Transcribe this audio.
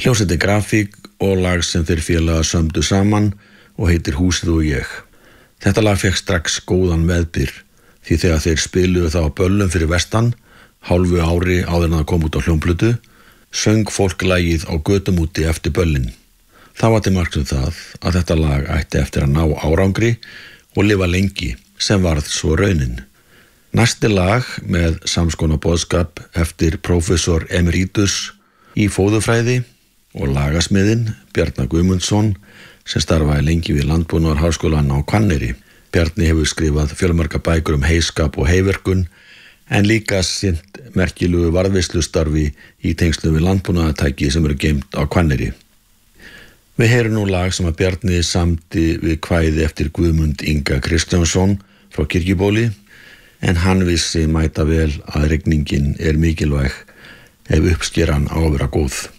Hljómsveitin Grafík og lag sem þeir félagar sömdu saman og heitir Húsið og ég. Þetta lag fekk strax góðan meðbyr því þegar þeir spiluðu það á böllum fyrir vestan, hálfu ári áður en það kom út á hljómplötu, söng fólk lagið á götum úti eftir böllin. Það var til marks það að þetta lag ætti eftir að ná árangri og lifa lengi, sem varð svo raunin. Næsti lag með samskonar boðskap eftir prófessor emeritus í fóðurfræði og lagasmiðinn Bjarna Guðmundsson sem starfaði lengi við Landbúnaðarháskólann á Hvanneyri. Bjarni hefur skrifað fjölmarga bækur heyskap og heyverkun en líka sinnt merkilegu varðveislustarfi í tengslum við landbúnaðartæki sem eru geymt á Hvanneyri. Við heyrum nú lag sem að Bjarni samdi við kvæði eftir Guðmund Inga Kristjánsson frá Kirkjubóli en hann vissi mæta vel að rigningin er mikilvæg ef uppskeran á að vera góð.